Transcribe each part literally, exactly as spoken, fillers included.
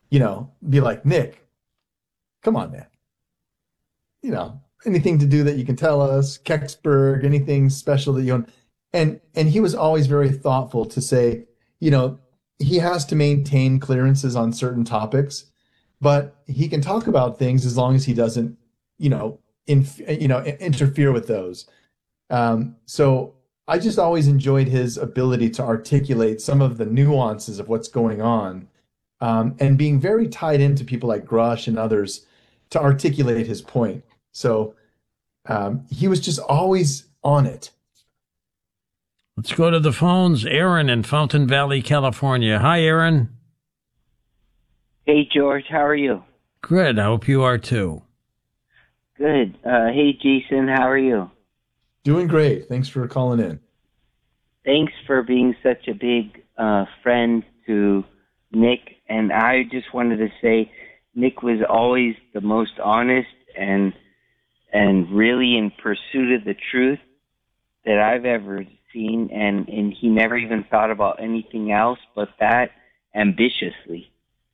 you know, be like, Nick, come on, man. You know, anything to do that you can tell us, Kecksburg, anything special that you want. And and he was always very thoughtful to say, you know, he has to maintain clearances on certain topics, but he can talk about things as long as he doesn't, you know, in, you know, interfere with those. Um, so I just always enjoyed his ability to articulate some of the nuances of what's going on, um, and being very tied into people like Grush and others to articulate his point. So um, he was just always on it. Let's go to the phones. Aaron in Fountain Valley, California. Hi, Aaron. Hey, George. How are you? Good. I hope you are too. Good. Uh, hey, Jason. How are you? Doing great. Thanks for calling in. Thanks for being such a big uh, friend to Nick. And I just wanted to say Nick was always the most honest and and really in pursuit of the truth that I've ever seen. And, and he never even thought about anything else but that ambitiously.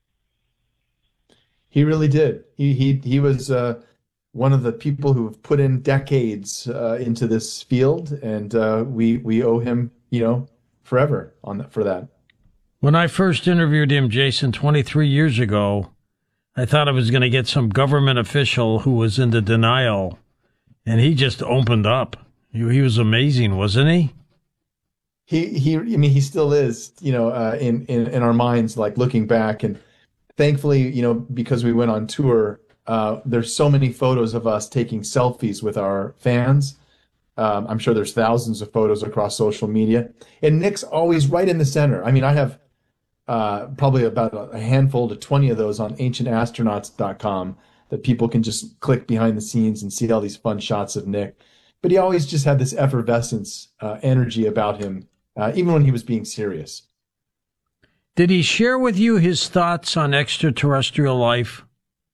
He really did. He he he was uh, one of the people who have put in decades uh, into this field, and uh, we we owe him, you know, forever on that, for that. When I first interviewed him, Jason, twenty-three years ago, I thought I was going to get some government official who was into denial, and he just opened up. He, he was amazing, wasn't he? He he. I mean, he still is. You know, uh, in in in our minds, like looking back, and thankfully, you know, because we went on tour, uh, there's so many photos of us taking selfies with our fans. Um, I'm sure there's thousands of photos across social media, and Nick's always right in the center. I mean, I have uh, probably about a handful to twenty of those on ancient astronauts dot com that people can just click behind the scenes and see all these fun shots of Nick. But he always just had this effervescence, uh, energy about him, uh, even when he was being serious. Did he share with you his thoughts on extraterrestrial life?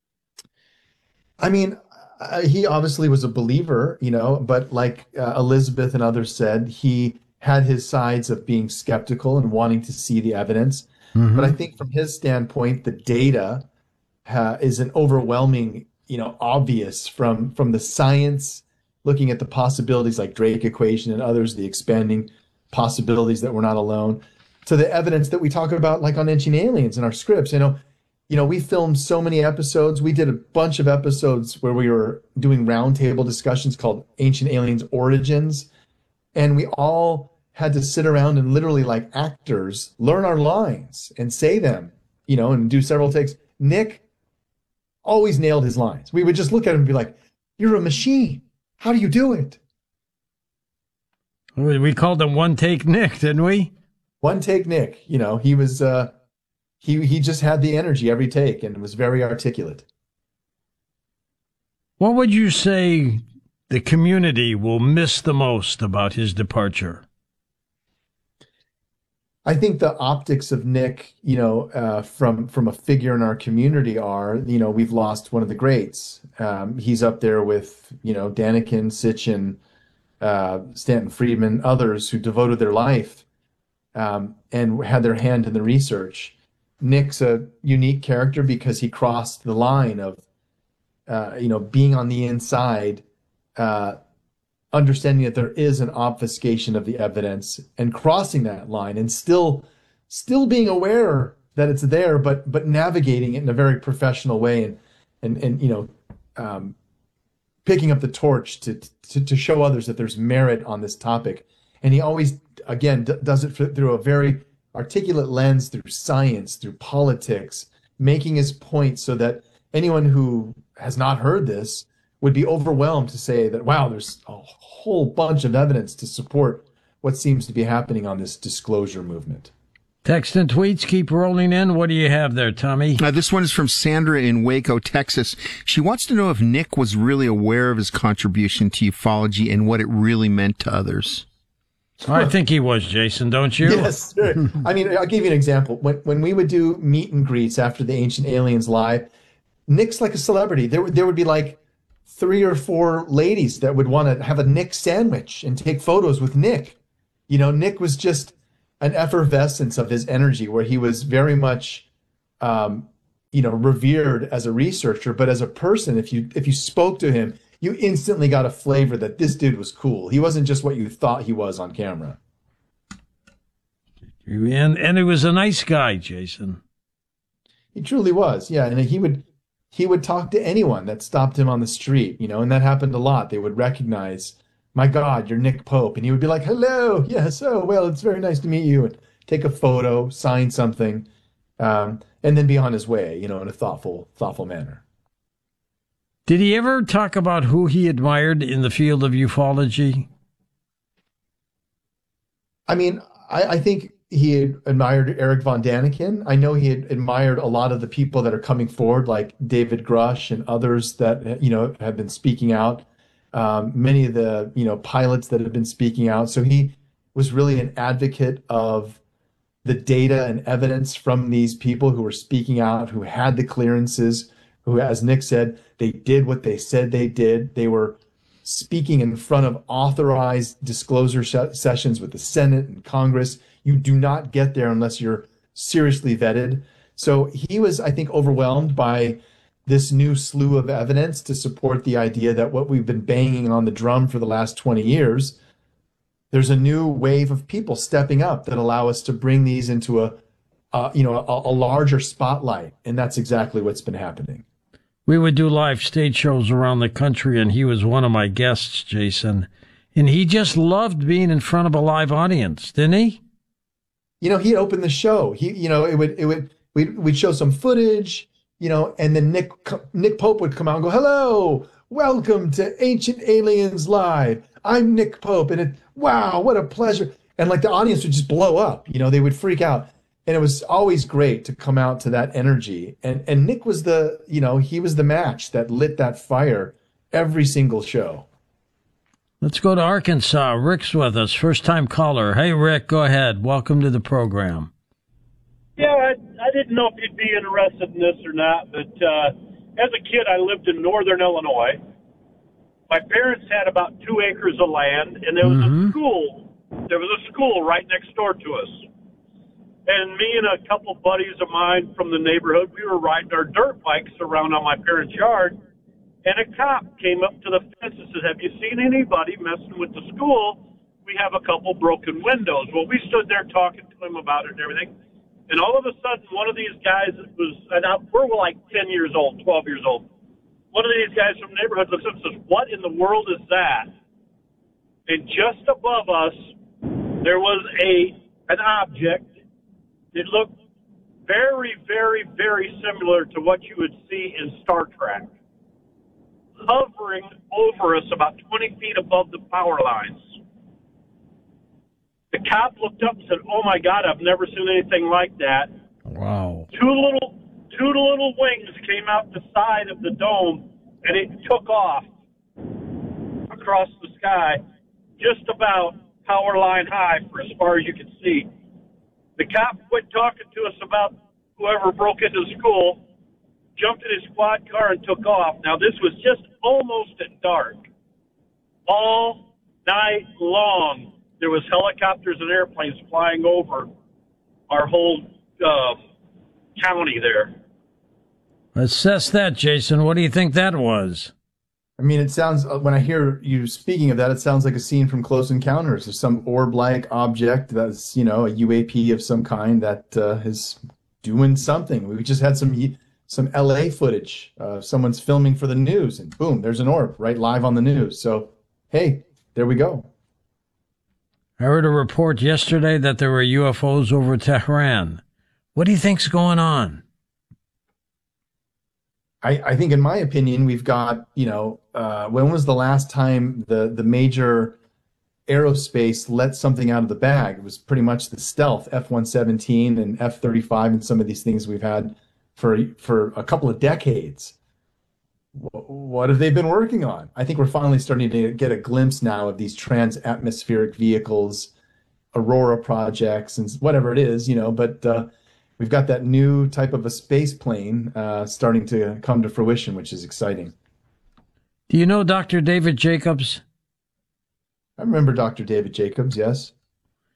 I mean, uh, he obviously was a believer, you know, but like uh, Elizabeth and others said, he had his sides of being skeptical and wanting to see the evidence. Mm-hmm. But I think from his standpoint, the data uh, is an overwhelming, you know, obvious from from the science, looking at the possibilities like Drake equation and others, the expanding possibilities that we're not alone, to the evidence that we talk about, like on Ancient Aliens in our scripts. You know, you know, we filmed so many episodes. We did a bunch of episodes where we were doing roundtable discussions called Ancient Aliens Origins, and we all had to sit around and literally, like actors, learn our lines and say them, you know, and do several takes. Nick always nailed his lines. We would just look at him and be like, "You're a machine. How do you do it?" We called him One Take Nick, didn't we? One Take Nick. You know, he was, uh, he, he just had the energy every take and was very articulate. What would you say the community will miss the most about his departure? I think the optics of Nick, you know, uh, from from a figure in our community are, you know, we've lost one of the greats. Um, he's up there with, you know, Daniken, Sitchin, uh, Stanton Friedman, others who devoted their life um, and had their hand in the research. Nick's a unique character because he crossed the line of, uh, you know, being on the inside, uh, understanding that there is an obfuscation of the evidence and crossing that line and still still being aware that it's there, but but navigating it in a very professional way and and and you know um, picking up the torch to, to to show others that there's merit on this topic. And he always, again, d- does it through a very articulate lens, through science, through politics, making his point so that anyone who has not heard this would be overwhelmed to say that, wow, there's a whole bunch of evidence to support what seems to be happening on this disclosure movement. Text and tweets keep rolling in. What do you have there, Tommy? Uh, this one is from Sandra in Waco, Texas. She wants to know if Nick was really aware of his contribution to ufology and what it really meant to others. I think he was, Jason, don't you? Yes. Sure. I mean, I'll give you an example. When when we would do meet and greets after the Ancient Aliens live, Nick's like a celebrity. There, there would be like three or four ladies that would want to have a Nick sandwich and take photos with Nick. You know, Nick was just an effervescence of his energy where he was very much um, you know, revered as a researcher, but as a person, if you if you spoke to him, you instantly got a flavor that this dude was cool. He wasn't just what you thought he was on camera. And and he was a nice guy, Jason. He truly was. Yeah, and he would he would talk to anyone that stopped him on the street, you know, and that happened a lot. They would recognize, my God, you're Nick Pope. And he would be like, hello, yes, oh, well, it's very nice to meet you. And take a photo, sign something, um, and then be on his way, you know, in a thoughtful, thoughtful manner. Did he ever talk about who he admired in the field of ufology? I mean, I, I think he had admired Eric von Daniken. I know he had admired a lot of the people that are coming forward, like David Grush and others that, you know, have been speaking out. Um, many of the, you know, pilots that have been speaking out. So he was really an advocate of the data and evidence from these people who were speaking out, who had the clearances, who, as Nick said, they did what they said they did. They were speaking in front of authorized disclosure sh- sessions with the Senate and Congress. You do not get there unless you're seriously vetted. So he was, I think, overwhelmed by this new slew of evidence to support the idea that what we've been banging on the drum for the last twenty years, there's a new wave of people stepping up that allow us to bring these into a, uh, you know, a, a larger spotlight. And that's exactly what's been happening. We would do live stage shows around the country, and he was one of my guests, Jason. And he just loved being in front of a live audience, didn't he? You know, he'd open the show. He, you know, it would, it would, we'd, we'd show some footage, you know, and then Nick, Nick Pope would come out and go, hello, welcome to Ancient Aliens Live. I'm Nick Pope. And it, wow, what a pleasure. And like the audience would just blow up, you know, they would freak out. And it was always great to come out to that energy. And, and Nick was the, you know, he was the match that lit that fire every single show. Let's go to Arkansas. Rick's with us, first-time caller. Hey, Rick, go ahead. Welcome to the program. Yeah, I, I didn't know if you'd be interested in this or not, but uh, as a kid, I lived in northern Illinois. My parents had about two acres of land, and there was mm-hmm. a school. There was a school right next door to us. And me and a couple buddies of mine from the neighborhood, we were riding our dirt bikes around on my parents' yard, and a cop came up to the fence and said, have you seen anybody messing with the school? We have a couple broken windows. Well, we stood there talking to him about it and everything. And all of a sudden, one of these guys was, and I, we're like ten years old, twelve years old. One of these guys from the neighborhood looks up and says, what in the world is that? And just above us, there was a an object. It looked very, very, very similar to what you would see in Star Trek, hovering over us about twenty feet above the power lines. The cop looked up and said, oh, my God, I've never seen anything like that. Wow. Two little, two little wings came out the side of the dome, and it took off across the sky, just about power line high for as far as you could see. The cop quit talking to us about whoever broke into the school, jumped in his squad car and took off. Now, this was just almost at dark. All night long, there was helicopters and airplanes flying over our whole uh, county there. Assess that, Jason. What do you think that was? I mean, it sounds, when I hear you speaking of that, it sounds like a scene from Close Encounters. There's some orb-like object that's, you know, a U A P of some kind that uh, is doing something. We just had some some L A footage. Uh, someone's filming for the news, and boom, there's an orb right live on the news. So, hey, there we go. I heard a report yesterday that there were U F Os over Tehran. What do you think's going on? I, I think, in my opinion, we've got, you know, uh, when was the last time the, the major aerospace let something out of the bag? It was pretty much the stealth F one seventeen and F thirty-five and some of these things we've had for for a couple of decades. What have they been working on? I think we're finally starting to get a glimpse now of these trans-atmospheric vehicles, Aurora projects, and whatever it is, you know, but uh, we've got that new type of a space plane uh, starting to come to fruition, which is exciting. Do you know Doctor David Jacobs? I remember Doctor David Jacobs, yes.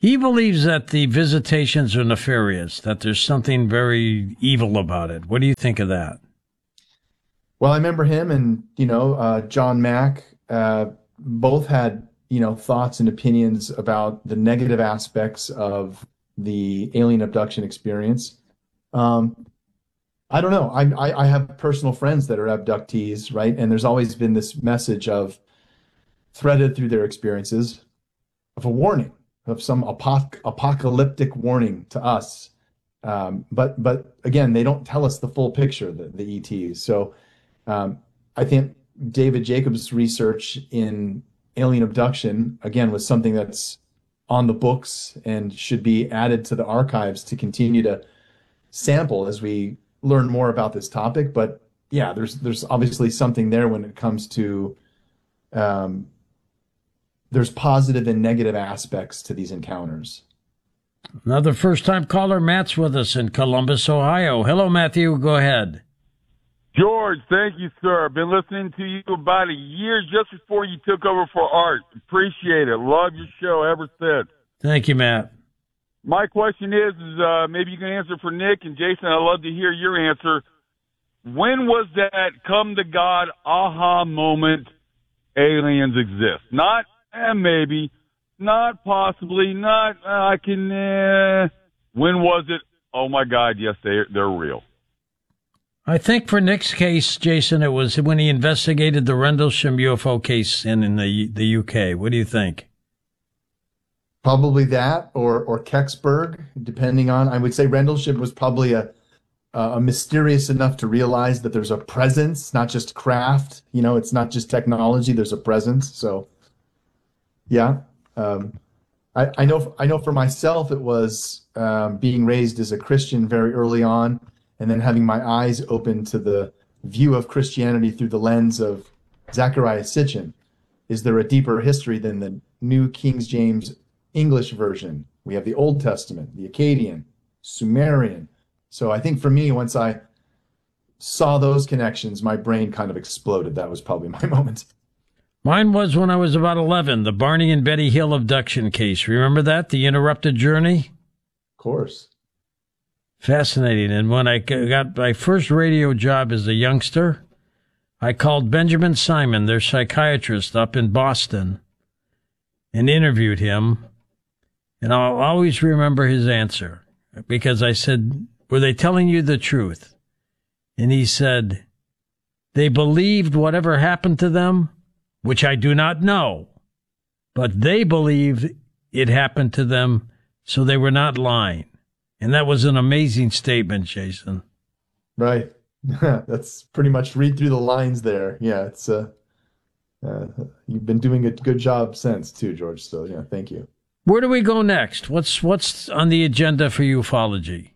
He believes that the visitations are nefarious, that there's something very evil about it. What do you think of that? Well, I remember him and, you know, uh, John Mack uh, both had, you know, thoughts and opinions about the negative aspects of the alien abduction experience. Um, I don't know. I, I, I have personal friends that are abductees, right? And there's always been this message of, threaded through their experiences, of a warning, of some apoc- apocalyptic warning to us. Um, but but again, they don't tell us the full picture, the, the E Ts. So um, I think David Jacobs' research in alien abduction, again, was something that's on the books and should be added to the archives to continue to sample as we learn more about this topic. But yeah, there's there's obviously something there when it comes to um, there's positive and negative aspects to these encounters. Another first-time caller, Matt's with us in Columbus, Ohio. Hello, Matthew. Go ahead. George, thank you, sir. I've been listening to you about a year just before you took over for Art. Appreciate it. Love your show ever since. Thank you, Matt. My question is, is uh, maybe you can answer for Nick and Jason. I'd love to hear your answer. When was that come to God aha moment aliens exist? Not eh, maybe, not possibly, not uh, I can, uh, when was it? Oh, my God, yes, they, they're real. I think for Nick's case, Jason, it was when he investigated the Rendlesham U F O case in, in the the U K. What do you think? Probably that, or or Kecksburg, depending on. I would say Rendlesham was probably a a mysterious enough to realize that there's a presence, not just craft. You know, it's not just technology. There's a presence. So, yeah, um, I I know I know for myself it was um, being raised as a Christian very early on, and then having my eyes open to the view of Christianity through the lens of Zecharia Sitchin. Is there a deeper history than the New King James English version? We have the Old Testament, the Akkadian, Sumerian. So I think for me, once I saw those connections, my brain kind of exploded. That was probably my moment. Mine was when I was about eleven, the Barney and Betty Hill abduction case. Remember that? The interrupted journey? Of course. Fascinating. And when I got my first radio job as a youngster, I called Benjamin Simon, their psychiatrist up in Boston, and interviewed him. And I'll always remember his answer, because I said, were they telling you the truth? And he said, they believed whatever happened to them, which I do not know, but they believed it happened to them, so they were not lying. And that was an amazing statement, Jason. Right. That's pretty much read through the lines there. Yeah, it's uh, uh, you've been doing a good job since too, George. So yeah, thank you. Where do we go next? What's what's on the agenda for ufology?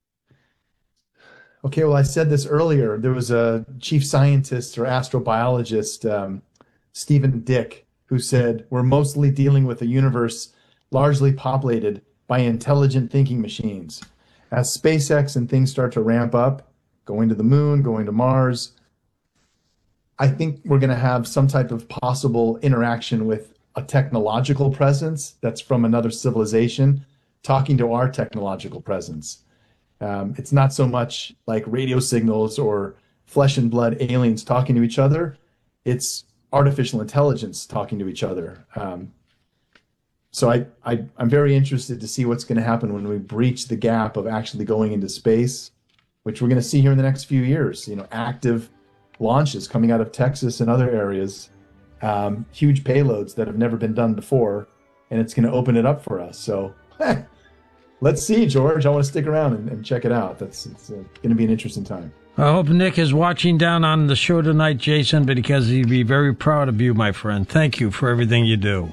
Okay, well, I said this earlier. There was a chief scientist or astrobiologist, um, Stephen Dick, who said we're mostly dealing with a universe largely populated by intelligent thinking machines. As SpaceX and things start to ramp up, going to the moon, going to Mars, I think we're going to have some type of possible interaction with a technological presence that's from another civilization talking to our technological presence. Um, it's not so much like radio signals or flesh and blood aliens talking to each other. It's artificial intelligence talking to each other. Um, so I, I, I'm very interested to see what's going to happen when we breach the gap of actually going into space, which we're going to see here in the next few years. You know, active launches coming out of Texas and other areas, um, huge payloads that have never been done before, and it's going to open it up for us. So let's see, George. I want to stick around and, and check it out. That's it's uh, going to be an interesting time. I hope Nick is watching down on the show tonight, Jason, because he'd be very proud of you, my friend. Thank you for everything you do.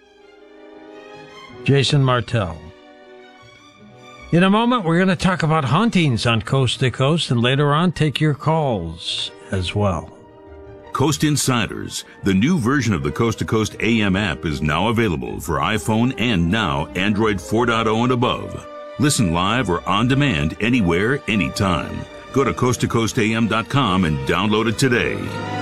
Jason Martell. In a moment, we're going to talk about hauntings on Coast to Coast, and later on, take your calls as well. Coast Insiders, the new version of the Coast to Coast A M app, is now available for iPhone and now Android four point oh and above. Listen live or on demand anywhere, anytime. Go to coast to coast a m dot com and download it today.